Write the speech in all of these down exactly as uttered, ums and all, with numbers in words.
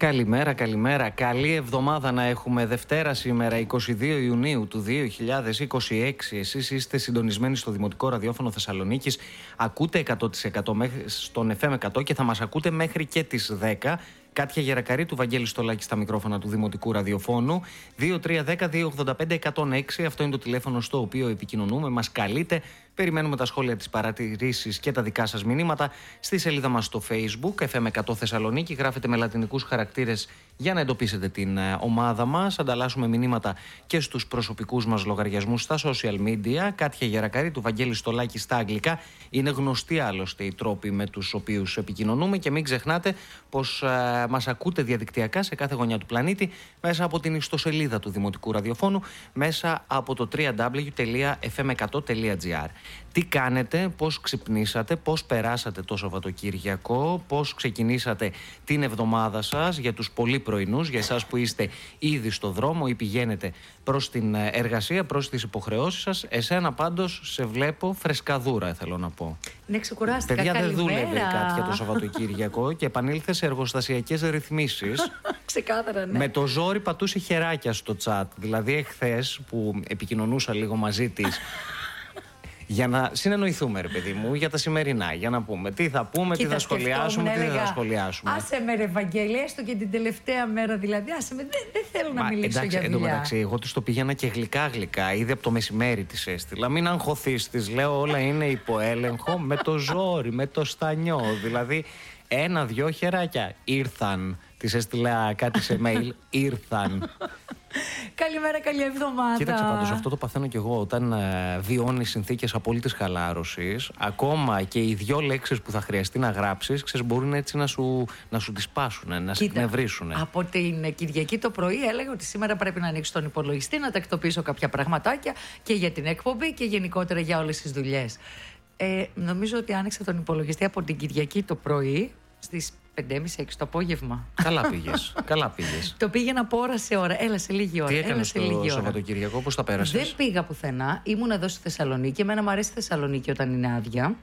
Καλημέρα, καλημέρα. Καλή εβδομάδα να έχουμε. Δευτέρα σήμερα, εικοστή δεύτερη Ιουνίου του δύο χιλιάδες είκοσι έξι. Εσείς είστε συντονισμένοι στο Δημοτικό Ραδιόφωνο Θεσσαλονίκης. Ακούτε εκατό τοις εκατό στον εφ εμ εκατό και θα μας ακούτε μέχρι και τις δέκα. Κάτια Γερακαρή του Βαγγέλη Στολάκη στα μικρόφωνα του Δημοτικού Ραδιοφώνου. δύο τρία ένα μηδέν δύο ογδόντα πέντε εκατόν έξι. Αυτό είναι το τηλέφωνο στο οποίο επικοινωνούμε. Μας καλείτε. Περιμένουμε τα σχόλια, τις παρατηρήσεις και τα δικά σας μηνύματα στη σελίδα μας στο Facebook, εφ εμ εκατό Θεσσαλονίκη. Γράφετε με λατινικούς χαρακτήρες για να εντοπίσετε την ομάδα μας. Ανταλλάσσουμε μηνύματα και στους προσωπικούς μας λογαριασμούς στα social media. Κάτια Γερακαρή του Βαγγέλη Στολάκη στα αγγλικά. Είναι γνωστοί άλλωστε οι τρόποι με τους οποίους επικοινωνούμε και μην ξεχνάτε πως α, μας ακούτε διαδικτυακά σε κάθε γωνιά του πλανήτη μέσα από την ιστοσελίδα του Δημοτικού Ραδιοφώνου, μέσα από το double-u double-u double-u τελεία εφ εμ εκατό τελεία τζι άρ. Τι κάνετε, πώς ξυπνήσατε, πώς περάσατε το Σαββατοκύριακο, πώς ξεκινήσατε την εβδομάδα σας, για τους πολύ πρωινούς, για εσάς που είστε ήδη στο δρόμο ή πηγαίνετε προς την εργασία, προς τις υποχρεώσεις σας. Εσένα πάντως σε βλέπω φρεσκαδούρα, θέλω να πω. Ναι, ξεκουράστηκα. Παιδιά, καλημέρα. δεν δούλευε κάτι για το Σαββατοκύριακο και επανήλθε σε εργοστασιακές ρυθμίσεις. Ξεκάθαρα, ναι. Με το ζόρι πατούσε χεράκια στο τσάτ. Δηλαδή, εχθές που επικοινωνούσα λίγο μαζί της. Για να συνεννοηθούμε, ρε παιδί μου, για τα σημερινά. Για να πούμε τι θα πούμε, Κοίτα, τι θα σχολιάσουμε, τι δεν θα έλεγα, σχολιάσουμε. Άσε με, ρε Βαγγέλη, έστω και την τελευταία μέρα δηλαδή. Άσε με, δεν, δεν θέλω να Μα, μιλήσω εντάξει, για δουλειά. εντωμεταξύ, εγώ της το πήγαινα και γλυκά-γλυκά. Ήδη από το μεσημέρι της έστειλα. Μην αγχωθείς, της λέω, όλα είναι υποέλεγχο με το ζόρι, με το στανιό. Δηλαδή, ένα-δυο χεράκια ήρθαν. Της έστειλα κάτι σε mail, ήρθαν. Καλημέρα, καλή εβδομάδα. Κοίταξε πάντως, αυτό το παθαίνω κι εγώ όταν ε, βιώνεις συνθήκες απόλυτης χαλάρωσης. Ακόμα και οι δυο λέξεις που θα χρειαστεί να γράψεις, ξέρεις, μπορούν έτσι να σου, να σου τις πάσουν, να σε εκνευρίσουν. Από την Κυριακή το πρωί έλεγα ότι σήμερα πρέπει να ανοίξω τον υπολογιστή, να τακτοποιήσω κάποια πραγματάκια και για την εκπομπή και γενικότερα για όλες τις δουλειές. Ε, νομίζω ότι άνοιξα τον υπολογιστή από την Κυριακή το πρωί στις πέντε και μισή έξι το απόγευμα. Καλά πήγες. Καλά πήγες. Το πήγαινα από ώρα σε ώρα. Έλα σε λίγη ώρα. Τι έκανες το ώρα. Σαββατοκύριακο, πώς τα πέρασες? Δεν πήγα πουθενά. Ήμουν εδώ στη Θεσσαλονίκη. Εμένα μου αρέσει η Θεσσαλονίκη όταν είναι άδεια.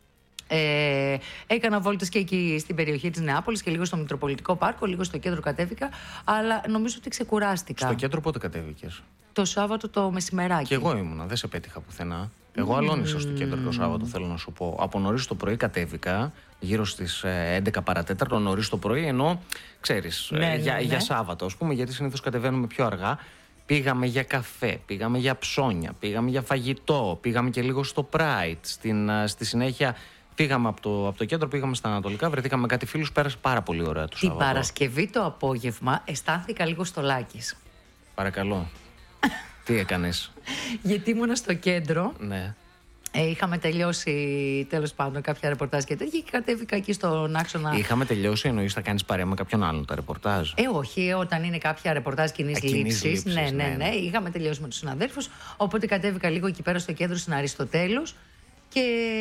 Ε, έκανα βόλτες και εκεί στην περιοχή της Νεάπολης και λίγο στο Μητροπολιτικό Πάρκο, λίγο στο κέντρο κατέβηκα. Αλλά νομίζω ότι ξεκουράστηκα. Στο κέντρο πότε κατέβηκες? Το Σάββατο το μεσημεράκι. Και εγώ ήμουνα, δεν σε πέτυχα πουθενά. Εγώ mm. αλώνησα στο κέντρο το Σάββατο, θέλω να σου πω. Από νωρίς το πρωί κατέβηκα, γύρω στις έντεκα παρατέταρτο, νωρίς το πρωί, ενώ ξέρεις, ναι, ναι, για, ναι. για Σάββατο, ας πούμε, γιατί συνήθως κατεβαίνουμε πιο αργά. Πήγαμε για καφέ, πήγαμε για ψώνια, πήγαμε για φαγητό, πήγαμε και λίγο στο Pride. Στην, στη συνέχεια πήγαμε από το, από το κέντρο, πήγαμε στα Ανατολικά, βρεθήκαμε κάτι φίλους, πέρασε πάρα πολύ ωραία το Σάββατο. Την Παρασκευή το απόγευμα αισθάνθηκα λίγο στολάκης. Παρακαλώ. Τι έκανες? Γιατί ήμουνα στο κέντρο. Ναι. Ε, είχαμε τελειώσει τέλος πάντων κάποια ρεπορτάζ και τέτοια και κατέβηκα εκεί στον άξονα. Είχαμε τελειώσει, εννοείς θα κάνεις παρέα με κάποιον άλλον τα ρεπορτάζ? Ε, όχι, όταν είναι κάποια ρεπορτάζ κοινής λήψης. Ναι, ναι, ναι, ναι. Είχαμε τελειώσει με τους συναδέλφους. Οπότε κατέβηκα λίγο εκεί πέρα στο κέντρο στην Αριστοτέλους και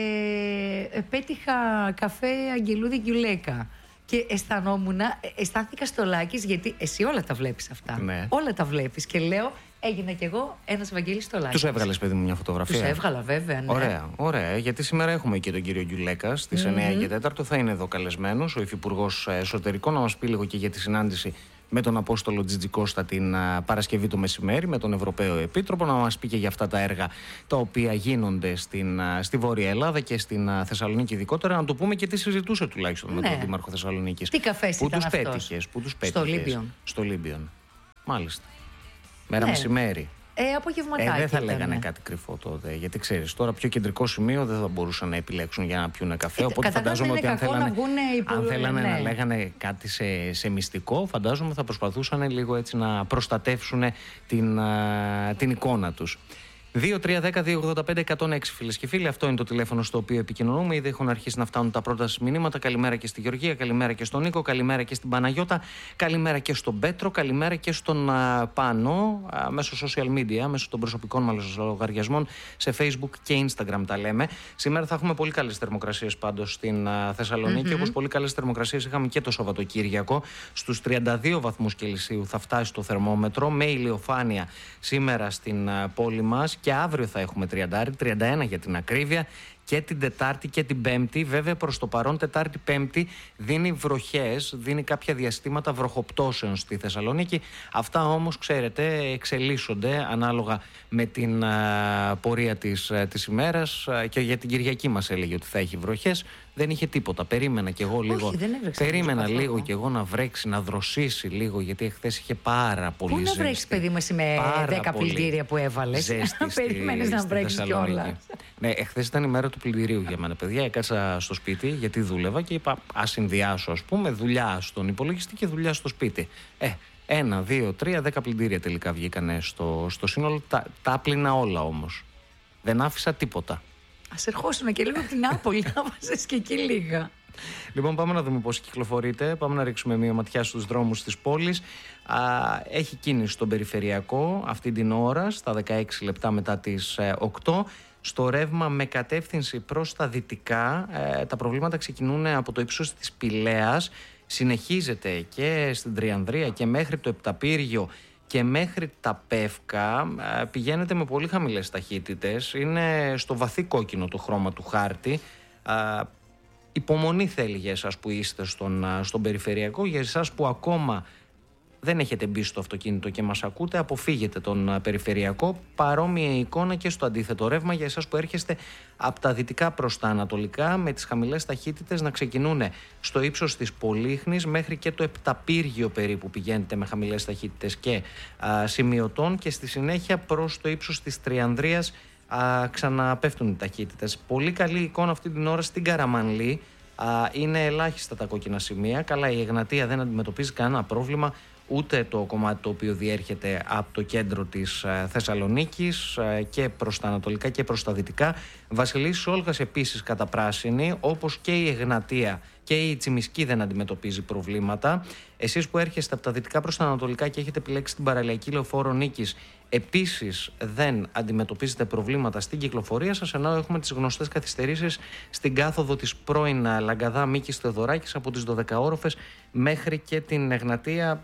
πέτυχα καφέ Αγγελούδη Γκιουλέκα. Και αισθανόμουν, αισθάνθηκα στολάκης, γιατί εσύ όλα τα βλέπεις αυτά. Ναι. Όλα τα βλέπεις. Και λέω, έγινα κι εγώ ένας Βαγγέλης Στολάκης. Τους έβγαλες, παιδί μου, μια φωτογραφία? Τους έβγαλα, βέβαια. Ναι. Ωραία, ωραία. Γιατί σήμερα έχουμε και τον κύριο Γκιουλέκα στις mm-hmm. εννιά και τέταρτο. Θα είναι εδώ καλεσμένος ο Υφυπουργός Εσωτερικών, να μας πει λίγο και για τη συνάντηση με τον Απόστολο Τζιτζικώστα την uh, Παρασκευή το μεσημέρι, με τον Ευρωπαίο Επίτροπο, να μας πει και για αυτά τα έργα τα οποία γίνονται στην, uh, στη Βόρεια Ελλάδα και στην uh, Θεσσαλονίκη ειδικότερα. Να το πούμε και τι συζητούσε τουλάχιστον ναι. με τον Δήμαρχο Θεσσαλονίκης. Τι καφές πού ήταν τους αυτός? Πέτυχες, πού τους πέτυχες? Στο Λίμπιον. Στο Λίμπιον. Μάλιστα. Μέρα ναι. μεσημέρι. Ε, απογευματάκι. Ε, δεν θα ήταν, λέγανε ναι. κάτι κρυφό τότε. Γιατί ξέρεις, τώρα πιο κεντρικό σημείο δεν θα μπορούσαν να επιλέξουν για να πιούνε καφέ. Ε, οπότε φαντάζομαι ότι αν θέλανε, υπο... αν θέλανε ναι. να λέγανε κάτι σε, σε μυστικό, φαντάζομαι θα προσπαθούσαν λίγο έτσι να προστατεύσουν την, α, την εικόνα τους. δύο τρία ένα μηδέν δύο ογδόντα πέντε εκατόν έξι, φίλες και φίλοι. Αυτό είναι το τηλέφωνο στο οποίο επικοινωνούμε. Ήδη έχουν αρχίσει να φτάνουν τα πρώτα σας μηνύματα. Καλημέρα και στη Γεωργία, καλημέρα και στον Νίκο, καλημέρα και στην Παναγιώτα, καλημέρα και στον Πέτρο, καλημέρα και στον α, Πάνο, α, μέσω social media, μέσω των προσωπικών μας λογαριασμών σε Facebook και Instagram τα λέμε. Σήμερα θα έχουμε πολύ καλές θερμοκρασίες πάντως στην α, Θεσσαλονίκη. Mm-hmm. Όπως πολύ καλές θερμοκρασίες είχαμε και το Σαββατοκύριακο. Στους τριάντα δύο βαθμούς Κελσίου θα φτάσει το θερμόμετρο, με ηλιοφάνεια σήμερα στην α, πόλη μας. Και αύριο θα έχουμε τριάντα, τριάντα ένα για την ακρίβεια. και την Τετάρτη και την Πέμπτη. Βέβαια, προς το παρόν, Τετάρτη-Πέμπτη δίνει βροχές, δίνει κάποια διαστήματα βροχοπτώσεων στη Θεσσαλονίκη. Αυτά όμως, ξέρετε, εξελίσσονται ανάλογα με την α, πορεία της, α, της ημέρας. Α, και για την Κυριακή μας έλεγε ότι θα έχει βροχές. Δεν είχε τίποτα. Περίμενα κι εγώ λίγο. Όχι, δεν έβρεξε. Περίμενα λίγο κι εγώ να βρέξει, να δροσίσει λίγο, γιατί εχθές είχε πάρα πολύ ζέστη. Πού να βρέξει, παιδί μου, εσύ με δέκα πλυντήρια που έβαλες? Περίμενες να βρέξει κιόλας. Ναι, εχθές ήταν η μέρα του πλυντηρίου για μένα, παιδιά. Έκατσα στο σπίτι γιατί δούλευα και είπα: ας συνδυάσω, ας πούμε, δουλειά στον υπολογιστή και δουλειά στο σπίτι. Ε, ένα, δύο, τρία, δέκα πλυντήρια τελικά βγήκανε στο, στο σύνολο. Τα, τα άπλυνα όλα όμως. Δεν άφησα τίποτα. Ας ερχόσουν και λίγο από την Νάπολη, να βάζεις και εκεί λίγα. Λοιπόν, πάμε να δούμε πώς κυκλοφορείτε. Πάμε να ρίξουμε μία ματιά στους δρόμους της πόλης. Α, έχει κίνηση στον περιφερειακό αυτή την ώρα, στα δεκαέξι λεπτά μετά τις οκτώ. Στο ρεύμα με κατεύθυνση προς τα δυτικά, ε, τα προβλήματα ξεκινούν από το ύψος της Πηλαίας. Συνεχίζεται και στην Τριανδρία και μέχρι το Επταπύργιο και μέχρι τα Πεύκα. Πηγαίνετε με πολύ χαμηλές ταχύτητες. Είναι στο βαθύ κόκκινο το χρώμα του χάρτη. Υπομονή θέλει για εσάς που είστε στον, στον περιφερειακό. Για εσάς που ακόμα δεν έχετε μπει στο αυτοκίνητο και μας ακούτε, αποφύγετε τον περιφερειακό. Παρόμοια εικόνα και στο αντίθετο ρεύμα για εσάς που έρχεστε από τα δυτικά προς τα ανατολικά, με τις χαμηλές ταχύτητες να ξεκινούν στο ύψος της Πολύχνης μέχρι και το Επταπύργιο περίπου πηγαίνετε με χαμηλές ταχύτητες και α, σημειωτών, και στη συνέχεια προς το ύψος της Τριανδρίας α, ξαναπέφτουν οι ταχύτητες. Πολύ καλή εικόνα αυτή την ώρα στην Καραμανλή. Α, είναι ελάχιστα τα κόκκινα σημεία. Καλά, η Εγνατία δεν αντιμετωπίζει κανένα πρόβλημα, ούτε το κομμάτι το οποίο διέρχεται από το κέντρο της Θεσσαλονίκης και προς τα ανατολικά και προς τα δυτικά. Βασιλίσσης Όλγας επίσης κατά πράσινη, όπως και η Εγνατία και η Τσιμισκή δεν αντιμετωπίζει προβλήματα. Εσείς που έρχεστε από τα δυτικά προς τα ανατολικά και έχετε επιλέξει την παραλιακή λεωφόρο Νίκης, επίσης δεν αντιμετωπίζετε προβλήματα στην κυκλοφορία σας, ενώ έχουμε τις γνωστές καθυστερήσεις στην κάθοδο της πρώην Λαγκαδά Μίκης Θεοδωράκης από τις δωδεκαόροφες μέχρι και την Εγνατία.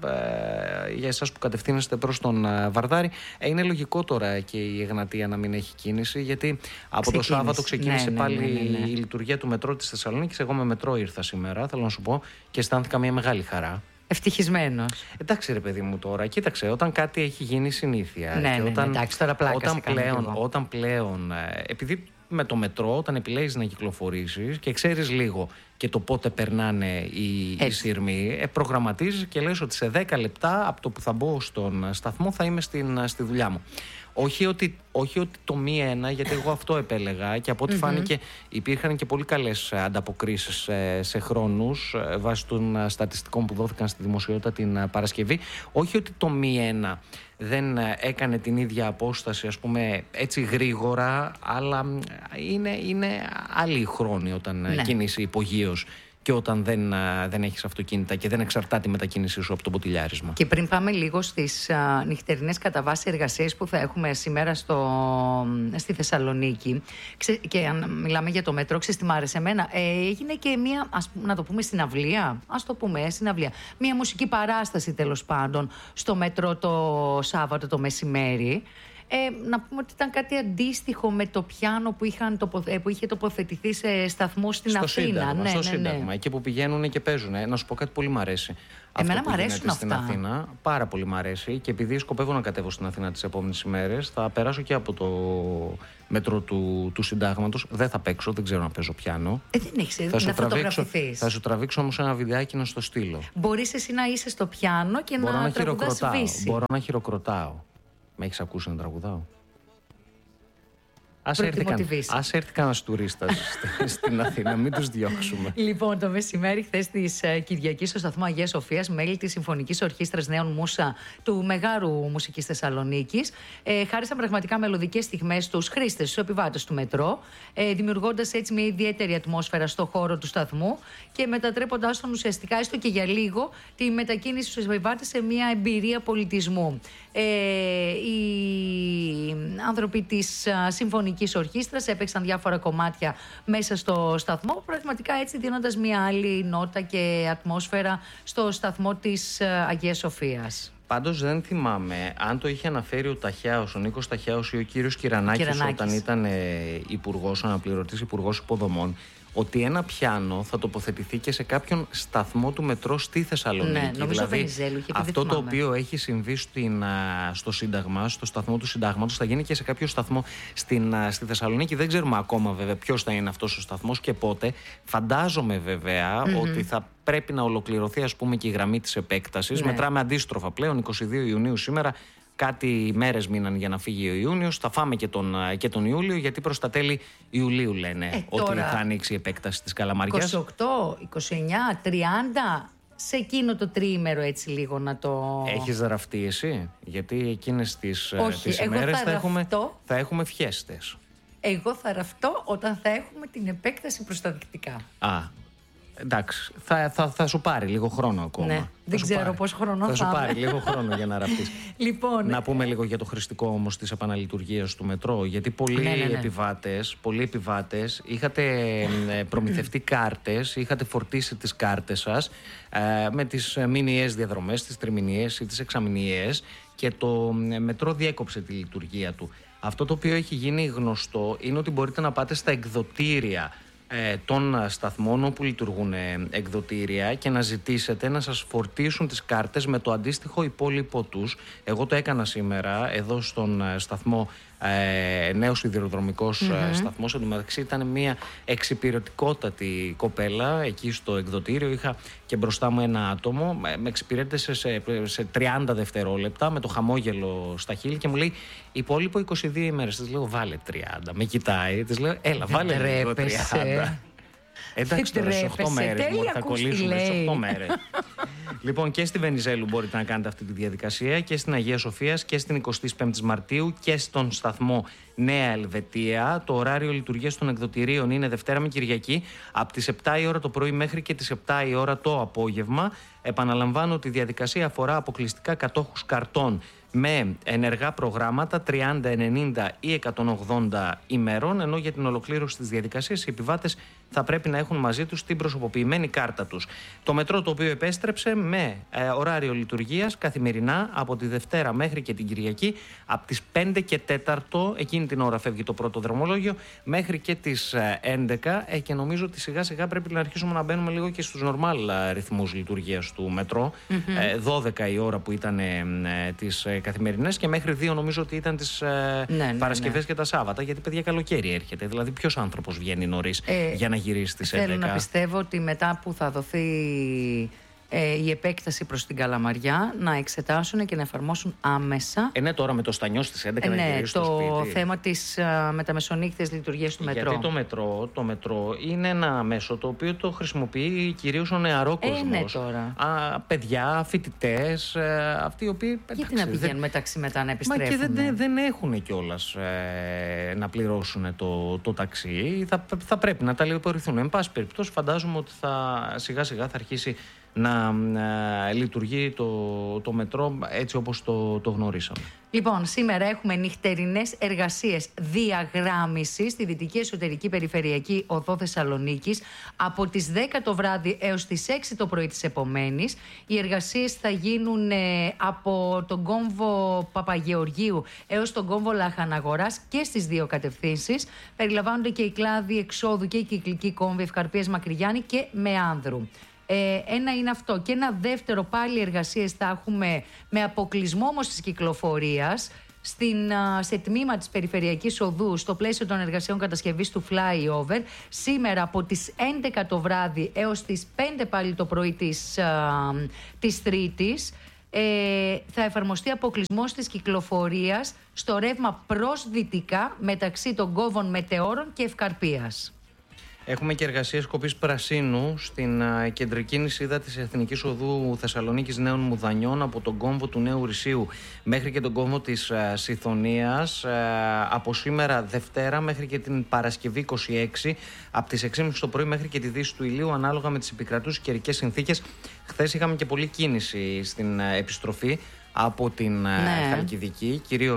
Ε, για εσάς που κατευθύνεστε προς τον ε, Βαρδάρη, ε, είναι λογικό τώρα και η Εγνατία να μην έχει κίνηση, γιατί από ξεκίνησε. Το Σάββατο ξεκίνησε ναι, πάλι ναι, ναι, ναι, ναι. η λειτουργία του μετρό της Θεσσαλονίκης. Εγώ με μετρό ήρθα σήμερα, θέλω να σου πω, και αισθάνθηκα μια μεγάλη χαρά. Ευτυχισμένος. Εντάξει, ρε παιδί μου, τώρα, κοίταξε, όταν κάτι έχει γίνει συνήθεια. Ναι, και ναι, όταν, ναι, εντάξει, τώρα πλάκα όταν, πλέον, όταν πλέον. Επειδή με το μετρό, όταν επιλέγεις να κυκλοφορήσεις και ξέρεις λίγο και το πότε περνάνε οι, οι σειρμοί, ε, προγραμματίζεις και λες ότι σε δέκα λεπτά από το που θα μπω στον σταθμό θα είμαι στην, στη δουλειά μου. Όχι ότι, όχι ότι το μη ένα, γιατί εγώ αυτό επέλεγα και από ό,τι mm-hmm. φάνηκε υπήρχαν και πολύ καλές ανταποκρίσεις σε, σε χρόνους βάσει των στατιστικών που δόθηκαν στη δημοσιότητα την Παρασκευή. Όχι ότι το μη ένα δεν έκανε την ίδια απόσταση, ας πούμε, έτσι γρήγορα, αλλά είναι, είναι άλλη χρόνη όταν ναι. κινείσαι υπογείως και όταν δεν, δεν έχεις αυτοκίνητα και δεν εξαρτάται η μετακίνησή σου από το ποτηλιάρισμα. Και πριν πάμε λίγο στις α, νυχτερινές κατά βάση εργασίες που θα έχουμε σήμερα στο, στη Θεσσαλονίκη, Ξε, και αν μιλάμε για το μέτρο, ξέρεις τι μ' άρεσε εμένα, ε, έγινε και μία, ας, να το πούμε συναυλία, ας το πούμε ε, συναυλία, μία μουσική παράσταση τέλος πάντων στο μέτρο το Σάββατο το μεσημέρι. Ε, να πούμε ότι ήταν κάτι αντίστοιχο με το πιάνο που, είχαν τοποθε... που είχε τοποθετηθεί σε σταθμούς στην στο Αθήνα. Σύνταγμα, ναι, στο ναι, Σύνταγμα, ναι. εκεί που πηγαίνουν και παίζουν. Ε. Να σου πω κάτι, πολύ μ' αρέσει. Εμένα αυτό μ' αρέσουν αυτά. Στην Αθήνα, πάρα πολύ μ' αρέσει, και επειδή σκοπεύω να κατέβω στην Αθήνα τις επόμενες ημέρες, θα περάσω και από το μέτρο του, του Συντάγματος. Δεν θα παίξω, δεν ξέρω να παίζω πιάνο. Ε, δεν έχεις, θα να φωτογραφηθείς. Θα σου τραβήξω όμως ένα βιντεάκι να στο στείλω. Μπορείς εσύ να είσαι στο πιάνο και μπορώ να, να τραγουδάς Βύση. Μπορώ να χειροκροτάω. Με έχεις ακούσει να τραγουδάω? Ας έρθει, καν, ας έρθει κανένας τουρίστας στην Αθήνα, μην τους διώξουμε. Λοιπόν, το μεσημέρι χθες της Κυριακής στο σταθμό Αγίας Σοφίας, μέλη της Συμφωνικής Ορχήστρας Νέων Μούσα του Μεγάρου Μουσικής Θεσσαλονίκης ε, χάρισαν πραγματικά μελωδικές στιγμές στους χρήστες, στους επιβάτες του μετρό, ε, δημιουργώντας έτσι μια ιδιαίτερη ατμόσφαιρα στο χώρο του σταθμού και μετατρέποντάς τον ουσιαστικά, έστω και για λίγο, τη μετακίνηση στους επιβάτες σε μια εμπειρία πολιτισμού. Ε, οι άνθρωποι της Συμφωνικής Ορχήστρας έπαιξαν διάφορα κομμάτια μέσα στο σταθμό, πραγματικά έτσι δίνοντας μια άλλη νότα και ατμόσφαιρα στο σταθμό της Αγίας Σοφίας. Πάντως δεν θυμάμαι αν το είχε αναφέρει ο Ταχιάος, ο Νίκος Ταχιάος ή ο κύριος Κυρανάκης, Κυρανάκης. όταν ήταν ε, υπουργός, αναπληρωτής υπουργός υποδομών, ότι ένα πιάνο θα τοποθετηθεί και σε κάποιον σταθμό του μετρό στη Θεσσαλονίκη. Ναι, νομίζω δηλαδή, Βενιζέλου είχε πει, αυτό δεν το θυμάμαι. οποίο έχει συμβεί στην, στο Σύνταγμα, στο σταθμό του Συντάγματος, θα γίνει και σε κάποιο σταθμό στην, στη Θεσσαλονίκη. Δεν ξέρουμε ακόμα βέβαια ποιος θα είναι αυτός ο σταθμός και πότε. Φαντάζομαι βέβαια mm-hmm. ότι θα πρέπει να ολοκληρωθεί, ας πούμε, και η γραμμή της επέκτασης. Ναι. Μετράμε αντίστροφα πλέον, είκοσι δύο Ιουνίου σήμερα. Κάτι μέρες μείναν για να φύγει ο Ιούνιος. Θα φάμε και τον, και τον Ιούλιο, γιατί προς τα τέλη Ιουλίου λένε ε, ότι θα ανοίξει η επέκταση της Καλαμαριάς. είκοσι οκτώ, είκοσι εννιά, τριάντα, σε εκείνο το τριήμερο έτσι λίγο να το... Έχεις γραφτεί εσύ? Γιατί εκείνες τις, Όχι, τις εγώ ημέρες θα, θα, έχουμε, ραφτώ, θα έχουμε φιέστες. Εγώ θα ραφτώ όταν θα έχουμε την επέκταση προς τα δυτικά. Α, εντάξει, θα, θα, θα σου πάρει λίγο χρόνο ακόμα. Ναι, δεν ξέρω πόσο χρόνο θα Θα σου είμαι. πάρει λίγο χρόνο για να ραφτείς. Λοιπόν, να πούμε λίγο για το χρηστικό όμως της επαναλειτουργίας του μετρό, γιατί πολλοί ναι, ναι, ναι. επιβάτες, πολλοί επιβάτες είχατε προμηθευτεί κάρτες, είχατε φορτίσει τις κάρτες σας ε, με τις μηνιαίες διαδρομές, τις τριμηνιαίες ή τις εξαμηνιαίες, και το μετρό διέκοψε τη λειτουργία του. Αυτό το οποίο έχει γίνει γνωστό είναι ότι μπορείτε να πάτε στα εκδοτήρια των σταθμών όπου λειτουργούν εκδοτήρια και να ζητήσετε να σας φορτίσουν τις κάρτες με το αντίστοιχο υπόλοιπο τους. Εγώ το έκανα σήμερα εδώ στον σταθμό ε, νέος σιδηροδρομικός mm-hmm. σταθμός. Εν τω μεταξύ ήταν μια εξυπηρετικότατη κοπέλα εκεί στο εκδοτήριο. Είχα και μπροστά μου ένα άτομο, με εξυπηρέτησε σε, σε τριάντα δευτερόλεπτα με το χαμόγελο στα χείλη και μου λέει υπόλοιπο είκοσι δύο ημέρες. Της λέω βάλε τριάντα. Με κοιτάει, της λέω έλα βάλε λίγο τριάντα. Εντάξει, τώρα σε οκτώ μέρες θα κολλήσουμε, σε οκτώ μέρες. Λοιπόν, και στη Βενιζέλου μπορείτε να κάνετε αυτή τη διαδικασία, και στην Αγία Σοφίας και στην εικοστή πέμπτη Μαρτίου και στον σταθμό Νέα Ελβετία. Το ωράριο λειτουργίας των εκδοτηρίων είναι Δευτέρα με Κυριακή από τις επτά η ώρα το πρωί μέχρι και τις επτά η ώρα το απόγευμα. Επαναλαμβάνω ότι η διαδικασία αφορά αποκλειστικά κατόχους καρτών με ενεργά προγράμματα τριάντα, ενενήντα ή εκατόν ογδόντα ημερών, ενώ για την ολοκλήρωση της διαδικασίας οι επιβάτες θα πρέπει να έχουν μαζί τους την προσωποποιημένη κάρτα τους. Το μετρό, το οποίο επέστρεψε με ε, ωράριο λειτουργίας καθημερινά από τη Δευτέρα μέχρι και την Κυριακή από τις πέντε και τέταρτο, εκείνη την ώρα φεύγει το πρώτο δρομολόγιο, μέχρι και τις ε, έντεκα ε, και νομίζω ότι σιγά σιγά πρέπει να αρχίσουμε να μπαίνουμε λίγο και στους νορμάλ ρυθμούς λειτουργίας του μετρό. Mm-hmm. ε, δώδεκα η ώρα που ήταν ε, ε, τις ε, καθημερινές και μέχρι δύο νομίζω ότι ήταν τις ε, ναι, ναι, Παρασκευές ναι. και τα Σάββατα, γιατί παιδιά καλοκαίρι έρχεται, δηλαδή ποιος άνθρωπος βγαίνει νωρίς ε, για να γυρίσει στις έντεκα. Θέλω να πιστεύω ότι μετά που θα δοθεί ε, η επέκταση προς την Καλαμαριά να εξετάσουν και να εφαρμόσουν άμεσα. Ε, ναι, τώρα με το στανιό στις έντεκα ε, ναι, να γυρίσει το στο σπίτι. θέμα της uh, μεταμεσονύχτιας λειτουργίας του μετρό. Γιατί το μετρό, το μετρό είναι ένα μέσο το οποίο το χρησιμοποιεί κυρίως ο νεαρό κόσμος. Ε, ναι, τώρα. Α, παιδιά, φοιτητές, ε, αυτοί οι οποίοι. Γιατί εντάξει, να πηγαίνουν δεν... μεταξύ μετά να επιστρέφουν. Μα και δεν, δεν έχουν κιόλας ε, να πληρώσουν το, το ταξί. Θα, θα πρέπει να ταλαιπωρηθούν. Εν πάση περιπτώσει, φαντάζομαι ότι θα, σιγά σιγά θα αρχίσει να ε, λειτουργεί το, το μετρό έτσι όπως το, το γνωρίσαμε. Λοιπόν, σήμερα έχουμε νυχτερινές εργασίες διαγράμμισης στη Δυτική Εσωτερική Περιφερειακή Οδό Θεσσαλονίκης από τις δέκα το βράδυ έως τις έξι το πρωί της επομένης. Οι εργασίες θα γίνουν ε, από τον κόμβο Παπαγεωργίου έως τον κόμβο Λαχαναγοράς και στις δύο κατευθύνσεις. Περιλαμβάνονται και οι κλάδοι εξόδου και η κυκλική κόμβη Ευκαρπίας Μακρυγιάννη και Μεάνδρου. Ε, ένα είναι αυτό. Και ένα δεύτερο, πάλι εργασίες θα έχουμε με αποκλεισμό όμως της κυκλοφορίας στην, α, σε τμήμα της Περιφερειακής Οδού στο πλαίσιο των εργασιών κατασκευής του flyover σήμερα από τις έντεκα το βράδυ έως τις πέντε πάλι το πρωί της, α, της Τρίτης. Ε, θα εφαρμοστεί αποκλεισμός της κυκλοφορίας στο ρεύμα προς δυτικά μεταξύ των κόμβων Μετεώρων και Ευκαρπίας. Έχουμε και εργασίες κοπής πρασίνου στην uh, κεντρική νησίδα της Εθνικής Οδού Θεσσαλονίκης Νέων Μουδανιών από τον κόμβο του Νέου Ρησίου μέχρι και τον κόμβο της uh, Σιθωνίας uh, από σήμερα Δευτέρα μέχρι και την Παρασκευή είκοσι έξι από τις έξι και μισή το πρωί μέχρι και τη δύση του ηλίου ανάλογα με τις επικρατούσες καιρικές συνθήκες. Χθες είχαμε και πολλή κίνηση στην uh, επιστροφή από την uh, ναι. Χαλκιδική, κυρίως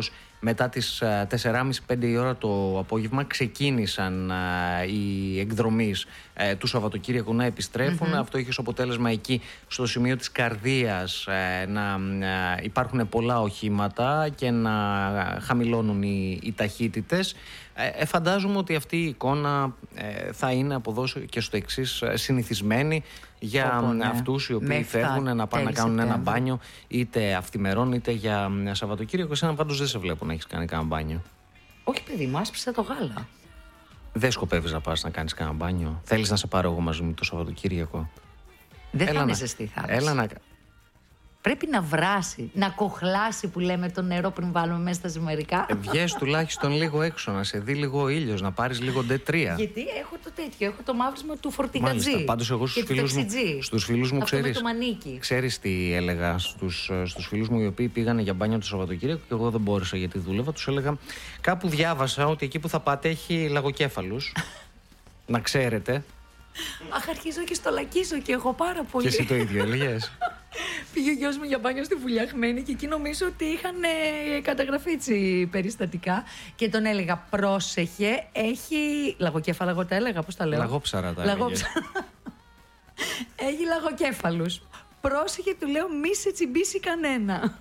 μετά τις τέσσερα και μισή πέντε η ώρα το απόγευμα ξεκίνησαν οι εκδρομείς του Σαββατοκύριακου να επιστρέφουν. Mm-hmm. Αυτό είχε ως αποτέλεσμα εκεί στο σημείο της Καρδίας να υπάρχουν πολλά οχήματα και να χαμηλώνουν οι, οι ταχύτητες. Ε, φαντάζομαι ότι αυτή η εικόνα ε, θα είναι από εδώ και στο εξής συνηθισμένη για Οπό, ναι. αυτούς οι οποίοι Μέχρι φεύγουν να πάνε να κάνουν ένα μπάνιο, είτε αυθημερών είτε για Σαββατοκύριακο. Εσένα πάντως δεν σε βλέπω να έχεις κάνει κανένα μπάνιο. Όχι, παιδί μου, άσπισα το γάλα. Δεν σκοπεύεις να πας να κάνεις κανένα μπάνιο? Θέλεις να σε πάρω εγώ μαζί μου το Σαββατοκύριακο? Δεν έλα θα είναι ζεστή θάλασσα. Έλα να... Πρέπει να βράσει, να κοχλάσει που λέμε το νερό πριν βάλουμε μέσα στα ζυμερικά. Ε, βγες τουλάχιστον λίγο έξω, να σε δει λίγο ο ήλιος, να πάρεις λίγο ντι τρία. Γιατί έχω το τέτοιο, έχω το μαύρισμα του φορτηγατζή. Πάντως εγώ στους φίλους μου, στους φίλους μου ξέρεις, ξέρεις τι έλεγα στους, στους φίλους μου οι οποίοι πήγανε για μπάνιο το Σαββατοκύριακο και εγώ δεν μπόρεσα γιατί δούλευα. Τους έλεγα, κάπου διάβασα ότι εκεί που θα πάτε έχει λαγοκέφαλους. Να ξέρετε. Αχ, αρχίζω και στολακίζω και εγώ πάρα πολύ. Και εσύ το ίδιο έλεγες? Πήγε ο γιος μου για μπάνιο στη Βουλιαγμένη και εκεί νομίζω ότι είχαν ε, καταγραφεί έτσι περιστατικά και τον έλεγα πρόσεχε, έχει λαγοκέφαλα, εγώ τα έλεγα, πώς τα λέω? Λαγόψαρα τα Λαγόψαρα. Έχει λαγοκέφαλους. Πρόσεχε, του λέω, μη σε τσιμπήσει κανένα.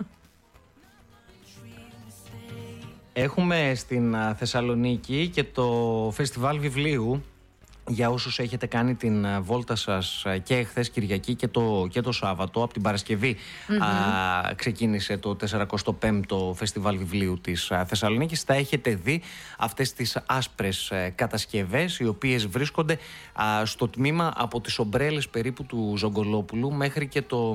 Έχουμε στην Θεσσαλονίκη και το φεστιβάλ βιβλίου. Για όσους έχετε κάνει την βόλτα σας και εχθές Κυριακή και το, και το Σάββατο, από την Παρασκευή mm-hmm. α, ξεκίνησε το σαράντα πέμπτο Φεστιβάλ Βιβλίου της α, Θεσσαλονίκης. Θα έχετε δει αυτές τις άσπρες α, κατασκευές, οι οποίες βρίσκονται α, στο τμήμα από τις ομπρέλες περίπου του Ζογκολόπουλου μέχρι και το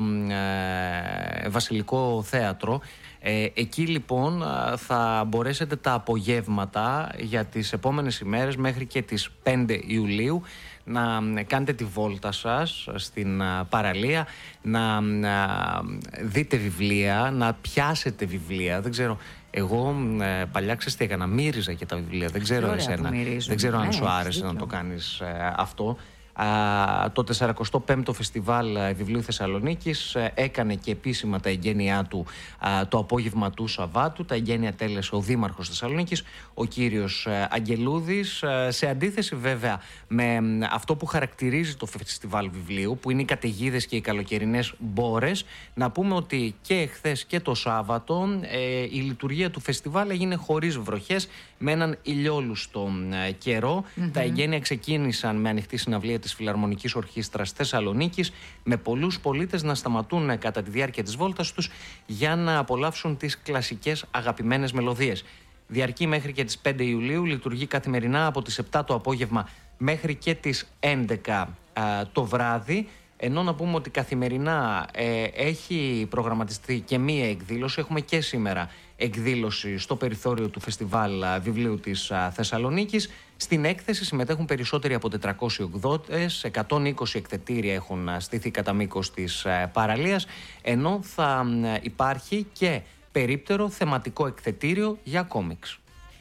α, Βασιλικό Θέατρο. Ε, εκεί λοιπόν θα μπορέσετε τα απογεύματα για τις επόμενες ημέρες μέχρι και τις πέντε Ιουλίου να κάνετε τη βόλτα σας στην παραλία, να, να δείτε βιβλία, να πιάσετε βιβλία. Δεν ξέρω, εγώ ε, παλιά ξέρεις τι έκανα, μύριζα και τα βιβλία. Δεν ξέρω εσένα, δεν ξέρω αν σου άρεσε να το κάνεις ε, αυτό. Uh, το σαράντα πέμπτο Φεστιβάλ Βιβλίου Θεσσαλονίκης uh, έκανε και επίσημα τα εγγένειά του uh, το απόγευμα του Σαββάτου. Τα εγγένεια τέλεσε ο Δήμαρχος Θεσσαλονίκης, ο κύριος uh, Αγγελούδης, uh, σε αντίθεση βέβαια με uh, αυτό που χαρακτηρίζει το Φεστιβάλ Βιβλίου, που είναι οι καταιγίδες και οι καλοκαιρινές μπόρες. Να πούμε ότι και εχθές και το Σάββατο uh, η λειτουργία του φεστιβάλ έγινε χωρίς βροχές, με έναν ηλιόλουστο uh, καιρό. Mm-hmm. Τα εγγένεια ξεκίνησαν με ανοιχτή συναυλία της Φιλαρμονικής Ορχήστρας Θεσσαλονίκης, με πολλούς πολίτες να σταματούν κατά τη διάρκεια της βόλτας τους για να απολαύσουν τις κλασικές αγαπημένες μελωδίες. Διαρκεί μέχρι και τις πέντε Ιουλίου, λειτουργεί καθημερινά από τις επτά το απόγευμα μέχρι και τις έντεκα α, το βράδυ. Ενώ να πούμε ότι καθημερινά ε, έχει προγραμματιστεί και μία εκδήλωση. Έχουμε και σήμερα εκδήλωση στο περιθώριο του Φεστιβάλ Βιβλίου της α, Θεσσαλονίκης. Στην έκθεση συμμετέχουν περισσότεροι από τετρακόσιοι εκδότες, εκατόν είκοσι εκθετήρια έχουν στηθεί κατά μήκος της α, παραλίας, ενώ θα α, υπάρχει και περίπτερο θεματικό εκθετήριο για κόμιξ.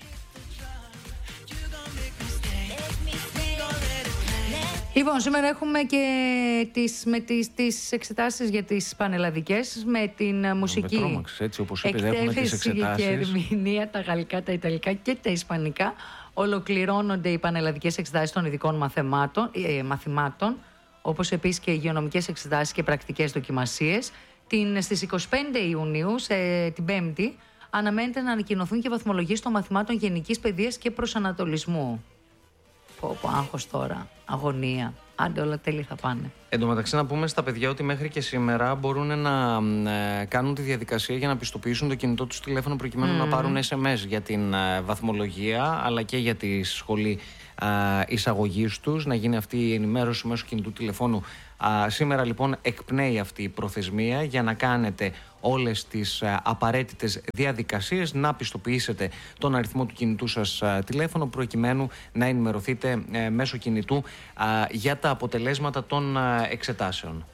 Λοιπόν, σήμερα έχουμε και τις, με τις, τις εξετάσεις για τις πανελλαδικές, με την μουσική τρόμαξες, έτσι, όπως είπες, έχουμε τις εξετάσεις και ερμηνεία, τα γαλλικά, τα ιταλικά και τα ισπανικά. Ολοκληρώνονται οι πανελλαδικές εξετάσεις των ειδικών μαθημάτων, ε, μαθημάτων, όπως επίσης και οι υγειονομικές εξετάσεις και πρακτικές δοκιμασίες. Την, στις είκοσι πέντε Ιουνίου, σε, την Πέμπτη, αναμένεται να ανακοινωθούν και βαθμολογίες των μαθημάτων γενικής παιδείας και προσανατολισμού. Πω, πω, άγχος τώρα, αγωνία. Άντε, όλα τέλει θα πάνε. Εν τω μεταξύ, να πούμε στα παιδιά ότι μέχρι και σήμερα μπορούν να ε, κάνουν τη διαδικασία για να πιστοποιήσουν το κινητό τους τηλέφωνο προκειμένου mm. να πάρουν ες εμ ες για την ε, βαθμολογία, αλλά και για τη σχολή ε, εισαγωγής τους, να γίνει αυτή η ενημέρωση μέσω κινητού τηλεφώνου. Α, σήμερα λοιπόν εκπνέει αυτή η προθεσμία για να κάνετε όλες τις α, απαραίτητες διαδικασίες, να πιστοποιήσετε τον αριθμό του κινητού σας α, τηλέφωνο προκειμένου να ενημερωθείτε ε, μέσω κινητού α, για τα αποτελέσματα των α, εξετάσεων.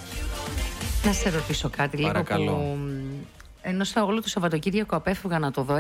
Να σε ρωτήσω κάτι. Παρακαλώ. Λίγο που ενώ σε όλο το Σαββατοκύριακο απέφευγα να το δω,